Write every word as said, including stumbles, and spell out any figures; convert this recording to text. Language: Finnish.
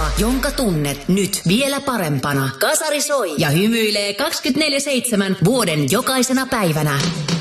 radioa, jonka tunnet nyt vielä parempana. Kasari soi ja hymyilee kaksikymmentäneljä seitsemän vuoden jokaisena päivänä.